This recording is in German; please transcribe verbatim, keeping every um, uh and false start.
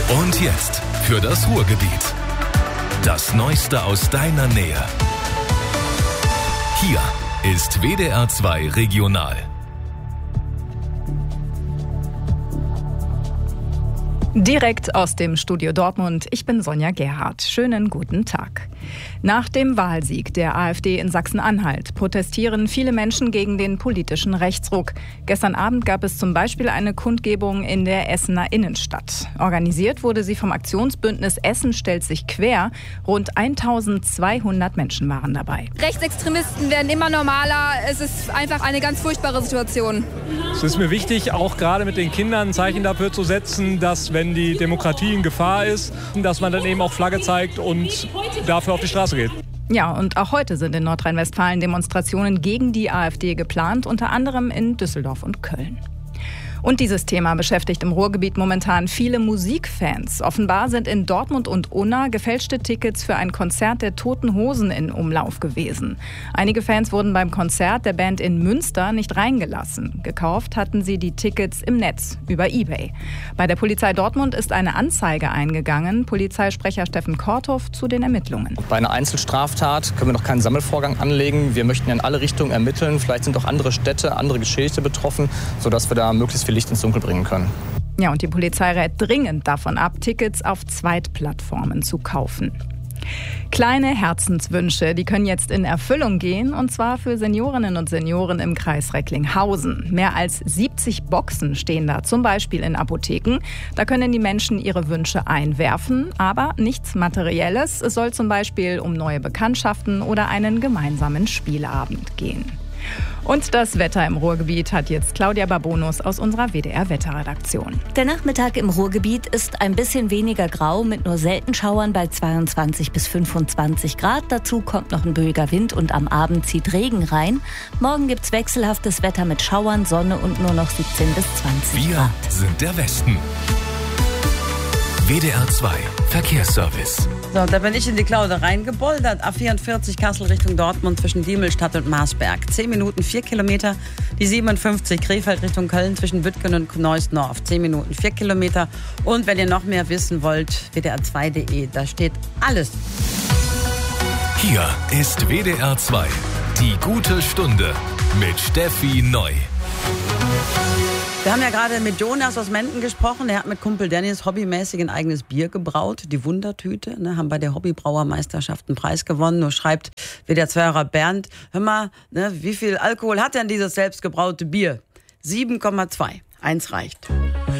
Und jetzt für das Ruhrgebiet. Das Neueste aus deiner Nähe. Hier ist W D R zwei Regional. Direkt aus dem Studio Dortmund, ich bin Sonja Gerhardt. Schönen guten Tag. Nach dem Wahlsieg der AfD in Sachsen-Anhalt protestieren viele Menschen gegen den politischen Rechtsruck. Gestern Abend gab es zum Beispiel eine Kundgebung in der Essener Innenstadt. Organisiert wurde sie vom Aktionsbündnis Essen stellt sich quer. Rund eintausendzweihundert Menschen waren dabei. Rechtsextremisten werden immer normaler. Es ist einfach eine ganz furchtbare Situation. Es ist mir wichtig, auch gerade mit den Kindern ein Zeichen dafür zu setzen, dass, wenn die Demokratie in Gefahr ist, dass man dann eben auch Flagge zeigt und dafür auf die Straße geht. Ja, und auch heute sind in Nordrhein-Westfalen Demonstrationen gegen die AfD geplant, unter anderem in Düsseldorf und Köln. Und dieses Thema beschäftigt im Ruhrgebiet momentan viele Musikfans. Offenbar sind in Dortmund und Unna gefälschte Tickets für ein Konzert der Toten Hosen in Umlauf gewesen. Einige Fans wurden beim Konzert der Band in Münster nicht reingelassen. Gekauft hatten sie die Tickets im Netz über eBay. Bei der Polizei Dortmund ist eine Anzeige eingegangen. Polizeisprecher Steffen Korthoff zu den Ermittlungen. Bei einer Einzelstraftat können wir noch keinen Sammelvorgang anlegen. Wir möchten in alle Richtungen ermitteln. Vielleicht sind auch andere Städte, andere Geschädigte betroffen, sodass wir da möglichst viel Licht ins Dunkel bringen können. Ja, und die Polizei rät dringend davon ab, Tickets auf Zweitplattformen zu kaufen. Kleine Herzenswünsche, die können jetzt in Erfüllung gehen, und zwar für Seniorinnen und Senioren im Kreis Recklinghausen. Mehr als siebzig Boxen stehen da, zum Beispiel in Apotheken. Da können die Menschen ihre Wünsche einwerfen, aber nichts Materielles. Es soll zum Beispiel um neue Bekanntschaften oder einen gemeinsamen Spielabend gehen. Und das Wetter im Ruhrgebiet hat jetzt Claudia Babonus aus unserer W D R-Wetterredaktion. Der Nachmittag im Ruhrgebiet ist ein bisschen weniger grau mit nur selten Schauern bei zweiundzwanzig bis fünfundzwanzig Grad. Dazu kommt noch ein böiger Wind und am Abend zieht Regen rein. Morgen gibt's wechselhaftes Wetter mit Schauern, Sonne und nur noch siebzehn bis zwanzig Wir Grad. sind der Westen. W D R zwei Verkehrsservice. So, da bin ich in die Klaude reingeboldert. A vierundvierzig Kassel Richtung Dortmund zwischen Diemelstadt und Marsberg. zehn Minuten, vier Kilometer. Die siebenundfünfzig Krefeld Richtung Köln zwischen Büttgen und Neuss-Norf. zehn Minuten, vier Kilometer. Und wenn ihr noch mehr wissen wollt, W D R zwei punkt de, da steht alles. Hier ist W D R zwei. Die gute Stunde mit Steffi Neu. Wir haben ja gerade mit Jonas aus Menden gesprochen. Er hat mit Kumpel Dennis hobbymäßig ein eigenes Bier gebraut. Die Wundertüte, ne, haben bei der Hobbybrauermeisterschaft einen Preis gewonnen. Nur schreibt wie der Zweierer Bernd, hör mal, ne, wie viel Alkohol hat denn dieses selbstgebraute Bier? sieben Komma zwei. Eins reicht.